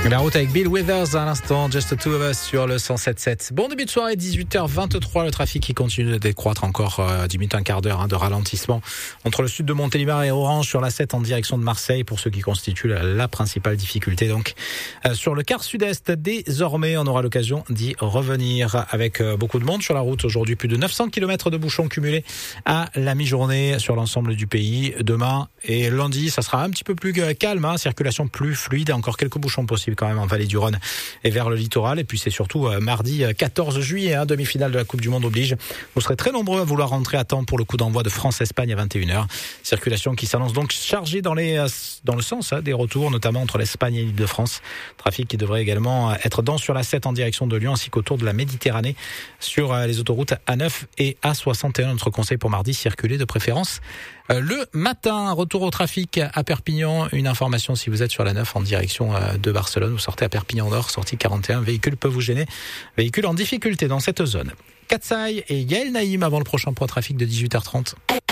La route avec Bill Withers à l'instant, Just the Two of Us sur le 107.7. Bon début de soirée, 18h23, le trafic qui continue de décroître encore 10 minutes, un quart d'heure de ralentissement entre le sud de Montélimar et Orange sur la 7 en direction de Marseille pour ce qui constitue la principale difficulté. Donc sur le quart sud-est, désormais on aura l'occasion d'y revenir avec beaucoup de monde sur la route aujourd'hui, plus de 900 km de bouchons cumulés à la mi-journée sur l'ensemble du pays. Demain et lundi, ça sera un petit peu plus calme, circulation plus fluide, encore quelques bouchons possibles quand même en vallée du Rhône et vers le littoral. Et puis c'est surtout mardi 14 juillet, demi-finale de la Coupe du Monde oblige. Vous serez très nombreux à vouloir rentrer à temps pour le coup d'envoi de France-Espagne à 21h. Circulation qui s'annonce donc chargée dans le sens des retours, notamment entre l'Espagne et l'Île-de-France. Trafic qui devrait également être dense sur la 7 en direction de Lyon ainsi qu'autour de la Méditerranée sur les autoroutes A9 et A61. Notre conseil pour mardi, circuler de préférence le matin. Retour au trafic à Perpignan. Une information, si vous êtes sur la 9 en direction de Barcelone, vous sortez à Perpignan Nord, sortie 41, véhicule peut vous gêner. Véhicule en difficulté dans cette zone. Katsai et Yael Naïm avant le prochain point trafic de 18h30.